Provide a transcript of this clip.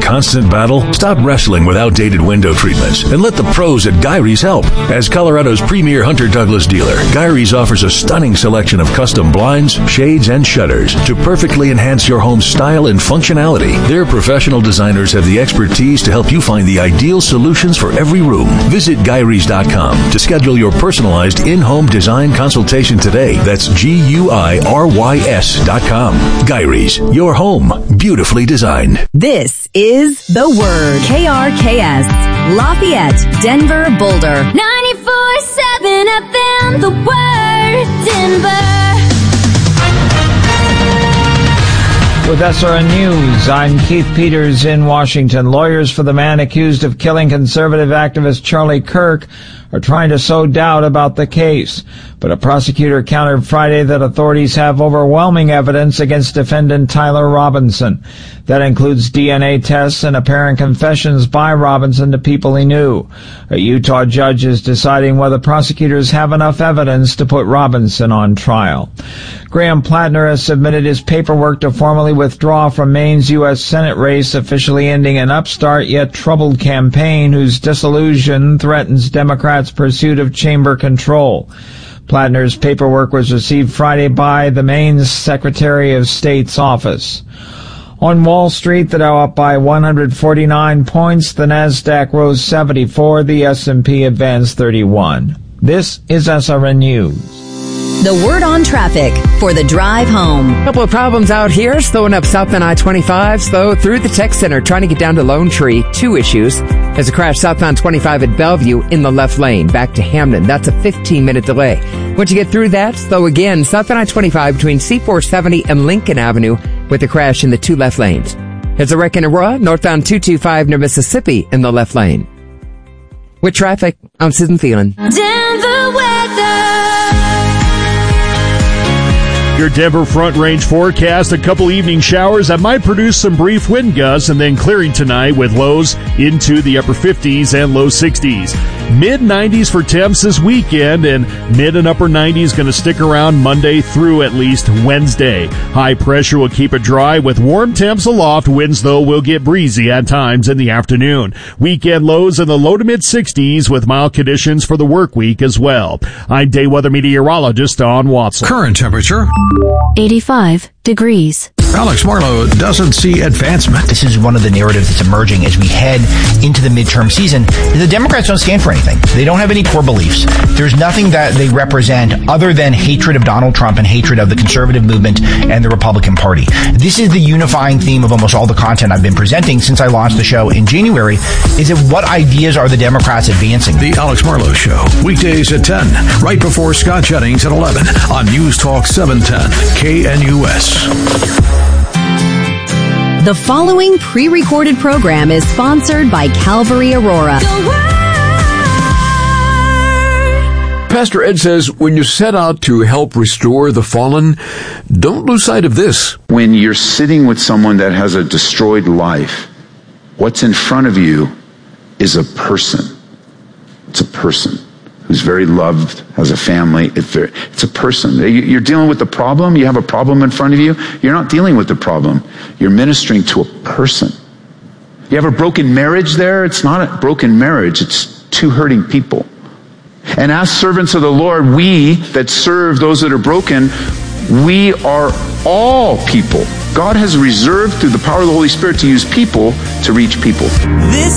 constant battle? Stop wrestling with outdated window treatments and let the pros at Gyrie's help. As Colorado's premier Hunter Douglas dealer, Gyrie's offers a stunning selection of custom blinds, shades, and shutters to perfectly enhance your home's style and functionality. Their professional designers have the expertise to help you find the ideal solutions for every room. Visit Gyrie's.com to schedule your personalized in-home design consultation today. That's GUIRYS.com. Gyrie's, your home, beautifully designed. This is The Word. KRKS, Lafayette, Denver, Boulder. 94.7 FM, The Word, Denver. With SRN News, I'm Keith Peters in Washington. Lawyers for the man accused of killing conservative activist Charlie Kirk are trying to sow doubt about the case. But a prosecutor countered Friday that authorities have overwhelming evidence against defendant Tyler Robinson. That includes DNA tests and apparent confessions by Robinson to people he knew. A Utah judge is deciding whether prosecutors have enough evidence to put Robinson on trial. Graham Plattner has submitted his paperwork to formally withdraw from Maine's U.S. Senate race, officially ending an upstart yet troubled campaign whose dissolution threatens Democrats' pursuit of chamber control. Plattner's paperwork was received Friday by the Maine's Secretary of State's office. On Wall Street, the Dow up by 149 points, the Nasdaq rose 74, the S&P advanced 31. This is SRN News. The Word on traffic for the drive home. A couple of problems out here. Slowing up south on I-25. Slow through the Tech Center, trying to get down to Lone Tree. 2 issues. There's a crash southbound 25 at Bellevue in the left lane. Back to Hamden. That's a 15-minute delay. Once you get through that, slow again. Southbound I-25 between C470 and Lincoln Avenue with a crash in the 2 left lanes. There's a wreck in Aurora, northbound 225 near Mississippi in the left lane. With traffic, I'm Susan Thielen. Denver weather. Your Denver Front Range forecast, a couple evening showers that might produce some brief wind gusts and then clearing tonight with lows into the upper 50s and low 60s. Mid-90s for temps this weekend, and mid and upper 90s going to stick around Monday through at least Wednesday. High pressure will keep it dry with warm temps aloft. Winds, though, will get breezy at times in the afternoon. Weekend lows in the low to mid-60s with mild conditions for the work week as well. I'm day weather meteorologist Don Watson. Current temperature 85 degrees. Alex Marlowe doesn't see advancement. This is one of the narratives that's emerging as we head into the midterm season. The Democrats don't stand for anything. They don't have any core beliefs. There's nothing that they represent other than hatred of Donald Trump and hatred of the conservative movement and the Republican Party. This is the unifying theme of almost all the content I've been presenting since I launched the show in January, is that what ideas are the Democrats advancing? The Alex Marlowe Show, weekdays at 10, right before Scott Jennings at 11 on News Talk 710 KNUS. The following pre-recorded program is sponsored by Calvary Aurora. Pastor Ed says when you set out to help restore the fallen, don't lose sight of this. When you're sitting with someone that has a destroyed life, what's in front of you is a person. It's a person who's very loved, has a family. It's a person. You're dealing with the problem. You have a problem in front of you. You're not dealing with the problem. You're ministering to a person. You have a broken marriage there. It's not a broken marriage. It's 2 hurting people. And as servants of the Lord, we that serve those that are broken, we are all people. God has reserved through the power of the Holy Spirit to use people to reach people.